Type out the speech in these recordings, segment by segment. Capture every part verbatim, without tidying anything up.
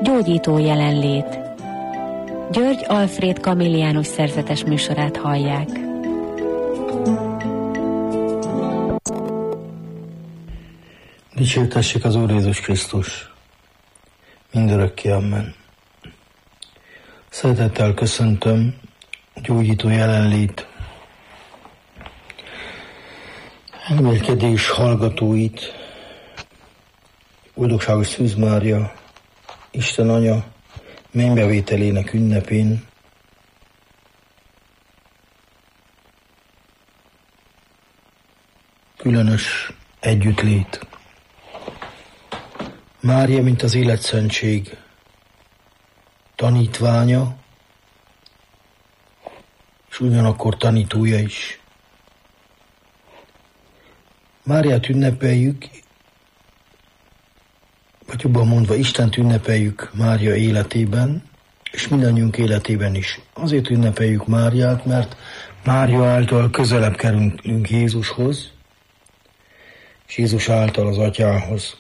gyógyító jelenlét. György Alfréd kamilliánus szerzetes műsorát hallják. Dicsértessék az Úr Jézus Krisztus, mindörökké amen. Szeretettel köszöntöm a gyógyító jelenlét elmélkedés hallgatóit, Boldogságos Szűz Mária, Isten Anya mennybevételének ünnepén. Különös együttlét. Mária, mint az életszentség tanítványa, és ugyanakkor tanítója is. Máriát ünnepeljük, vagy jobban mondva, Istent ünnepeljük Mária életében, és mindannyiunk életében is. Azért ünnepeljük Máriát, mert Mária által közelebb kerülünk Jézushoz, és Jézus által az Atyához.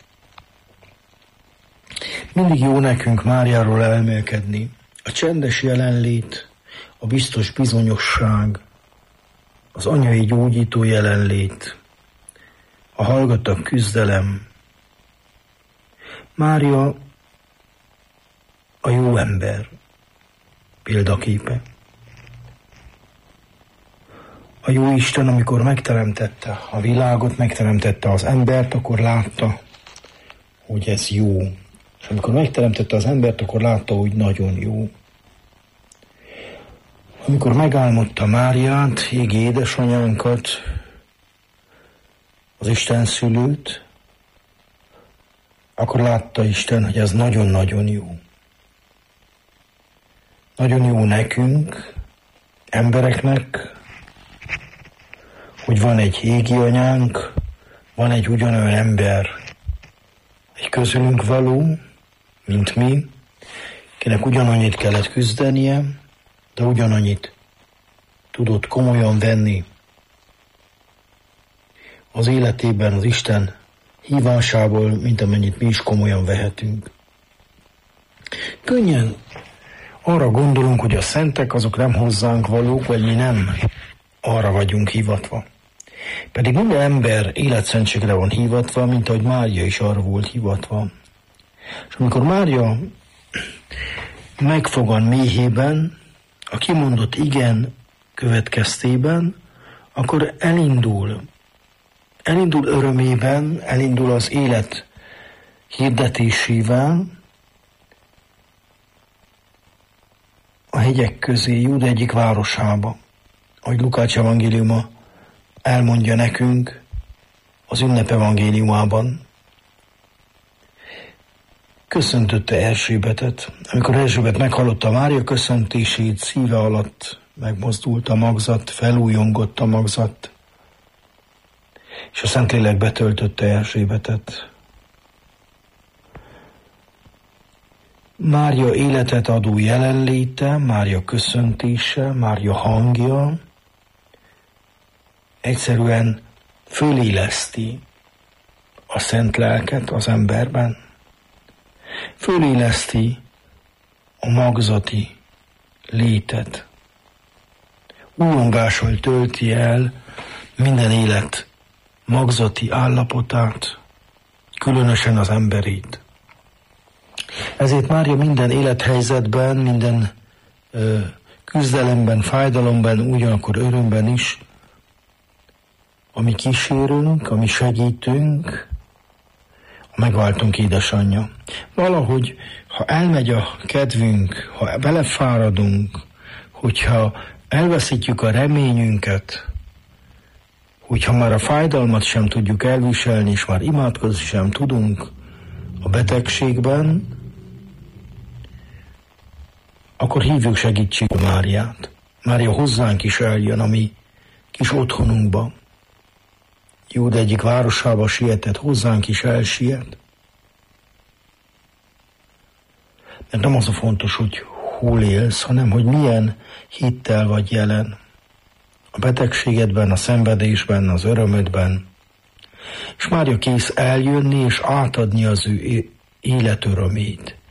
Mindig jó nekünk Máriáról elmélkedni. A csendes jelenlét, a biztos bizonyosság, az anyai gyógyító jelenlét, a hallgatag küzdelem. Mária a jó ember példaképe. A jó Isten, amikor megteremtette a világot, megteremtette az embert, akkor látta, hogy ez jó. És amikor megteremtette az embert, akkor látta, hogy nagyon jó. Amikor megálmodta Máriát, égi édesanyánkat, az Isten szülőt, akkor látta Isten, hogy ez nagyon-nagyon jó. Nagyon jó nekünk, embereknek, hogy van egy égi anyánk, van egy ugyanolyan ember, egy közülünk való, mint mi, kinek ugyanannyit kellett küzdenie, de ugyanannyit tudott komolyan venni az életében az Isten hívásából, mint amennyit mi is komolyan vehetünk. Könnyen arra gondolunk, hogy a szentek azok nem hozzánk valók, vagy mi nem arra vagyunk hivatva. Pedig minden ember életszentségre van hivatva, mint ahogy Mária is arra volt hivatva. És amikor Mária megfogan méhében, a kimondott igen következtében, akkor elindul. Elindul örömében, elindul az élet hirdetésével, a hegyek közé, Júda egyik városába, ahogy Lukács evangéliuma elmondja nekünk az ünnep evangéliumában. Köszöntötte Erzsébetet. Amikor Erzsébet meghallotta Mária köszöntését, szíve alatt megmozdult a magzat, felújongott a magzat, és a Szentlélek betöltötte Erzsébetet. Mária életet adó jelenléte, Mária köszöntése, Mária hangja egyszerűen föléleszti a szent lelket az emberben. Föléleszti a magzati létet. Újongással tölti el minden élet magzati állapotát, különösen az emberét. Ezért Mária minden élethelyzetben, minden ö, küzdelemben, fájdalomban, ugyanakkor örömben is, ami kísérünk, ami segítünk, a megváltunk édesanyja. Valahogy, ha elmegy a kedvünk, ha belefáradunk, hogyha elveszítjük a reményünket, hogyha már a fájdalmat sem tudjuk elviselni, és már imádkozni sem tudunk a betegségben, akkor hívjuk segítségül Máriát. Mária hozzánk is eljön a mi kis otthonunkba. Júda egyik városába sietett, hozzánk is elsiet. Mert nem az a fontos, hogy hol élsz, hanem hogy milyen hittel vagy jelen. A betegségedben, a szenvedésben, az örömödben. És Mária kész eljönni és átadni az ő élet örömét.